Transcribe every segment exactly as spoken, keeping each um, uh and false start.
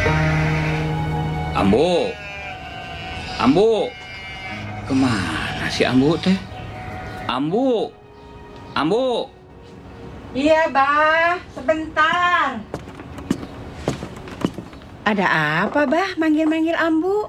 Ambo, Ambo, kemana si Ambo teh? Ambo, Ambo. Iya, Bah, sebentar. Ada apa, Bah, manggil-manggil Ambu?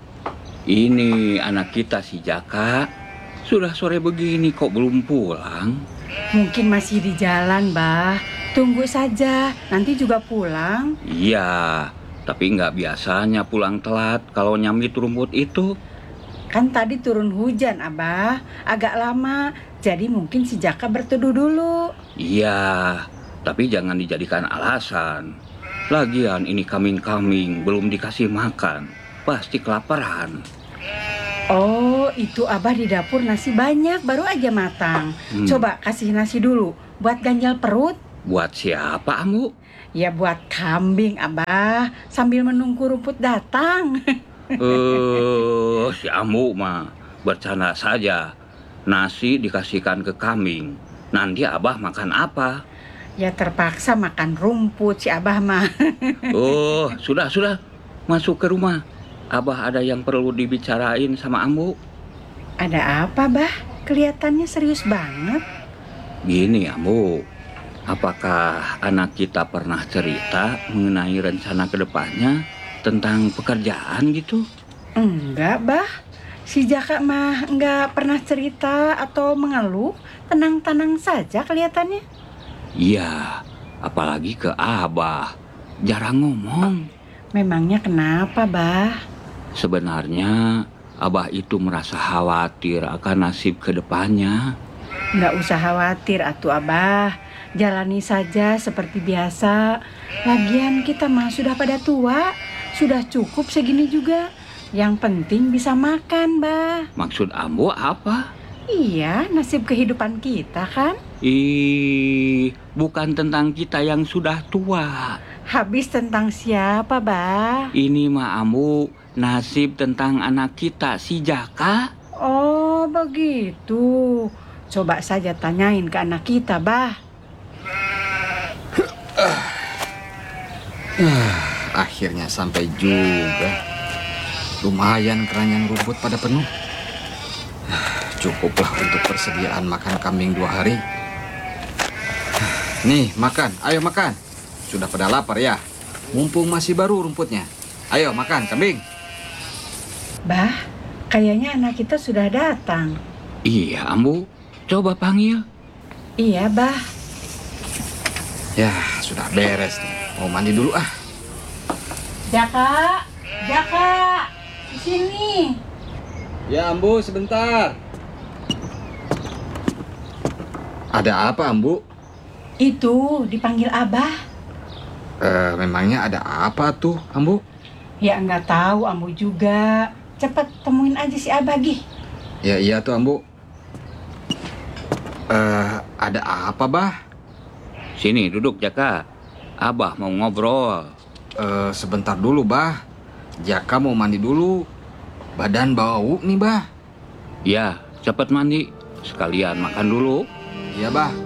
Ini anak kita si Jaka. Sudah sore begini kok belum pulang? Mungkin masih di jalan, Bah. Tunggu saja, nanti juga pulang. Iya, tapi nggak biasanya pulang telat kalau nyamit rumput itu. Kan tadi turun hujan, Abah. Agak lama, jadi mungkin si Jaka berteduh dulu. Iya, tapi jangan dijadikan alasan. Lagian ini kambing-kambing belum dikasih makan. Pasti kelaparan. Oh, itu Abah di dapur nasi banyak, baru aja matang. Hmm. Coba kasih nasi dulu, buat ganjal perut. Buat siapa, Ambu? Ya buat kambing, Abah. Sambil menunggu rumput datang. Eh, si Ambu mah bercanda saja. Nasi dikasihkan ke kambing. Nanti Abah makan apa? Ya terpaksa makan rumput si Abah mah. Oh, sudah, sudah. Masuk ke rumah. Abah ada yang perlu dibicarain sama Ambu. Ada apa, Bah? Kelihatannya serius banget. Gini, Ambu. Apakah anak kita pernah cerita mengenai rencana kedepannya tentang pekerjaan gitu? Enggak, Bah. Si Jaka mah enggak pernah cerita atau mengeluh. Tenang-tenang saja kelihatannya. Iya, apalagi ke Abah. Jarang ngomong. Memangnya kenapa, Bah? Sebenarnya Abah itu merasa khawatir akan nasib kedepannya. Enggak usah khawatir atuh, Abah. Jalani saja seperti biasa. Lagian kita mah sudah pada tua. Sudah cukup segini juga. Yang penting bisa makan, Bah. Maksud Ambo apa? Iya, nasib kehidupan kita kan. Ih, bukan tentang kita yang sudah tua. Habis tentang siapa, Bah? Ini mah Ambo, nasib tentang anak kita si Jaka. Oh, begitu. Coba saja tanyain ke anak kita, Bah. Akhirnya sampai juga. Lumayan keranjang rumput pada penuh. Cukuplah untuk persediaan makan kambing dua hari. Nih, makan. Ayo makan. Sudah pada lapar ya? Mumpung masih baru rumputnya. Ayo makan kambing. Bah, kayaknya anak kita sudah datang. Iya, Ambo. Coba panggil. Iya, Bah. Ya, sudah beres nih. Mau mandi dulu ah. Jaka, Jaka, di sini. Ya, Ambu, sebentar. Ada apa, Ambu? Itu dipanggil Abah. Eh, memangnya ada apa tuh, Ambu? Ya nggak tahu, Ambu juga. Cepat temuin aja si Abah, Gih. Ya iya tuh, Ambu. Eh, ada apa, Bah? Sini duduk, Jaka. Abah mau ngobrol. Eh, sebentar dulu, Bah. Jaka mau mandi dulu. Badan bau nih, Bah. Ya, cepat mandi. Sekalian makan dulu. Iya, Bah.